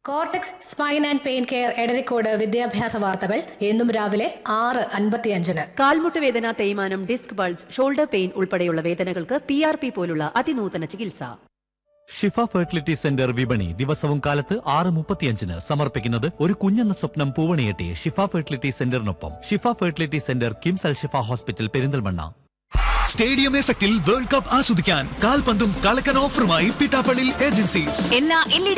Cortex spine and pain care Edarikode വിദ്യാഭ്യാസ വാർത്തകൾ എന്നും രാവിലെ 6:55. കാൽമുട്ട് വേദന, തേയ്മാനം, ഡിസ്ക് ബൾജ്, ഷോൾഡർ പെയിൻ ഉൾപ്പെടെയുള്ള വേദനകൾക്ക് PRP പോലുള്ള അതിനൂതന ചികിത്സ. ഷിഫ ഫെർട്ടിലിറ്റി സെന്റർ വിപണി ദിവസവും കാലത്ത് 6:35 സമർപ്പിക്കുന്നത് ഒരു കുഞ്ഞെന്ന സ്വപ്നം പൂവണിയെട്ടി ഷിഫ ഫെർട്ടിലിറ്റി സെന്ററിനൊപ്പം. ഷിഫ ഫെർട്ടിലിറ്റി സെന്റർ കിംസ് അൽ ഷിഫ ഹോസ്പിറ്റൽ പെരിന്തൽമണ്ണ. സ്റ്റേഡിയം എഫക്റ്റിൽ വേൾഡ് കപ്പ് ആസ്വദിക്കാൻ കാൽപന്തും കളക്കൻ ഓഫറുമായി പിട്ടാപ്പള്ളി ഏജൻസീസ്. എല്ലാ LED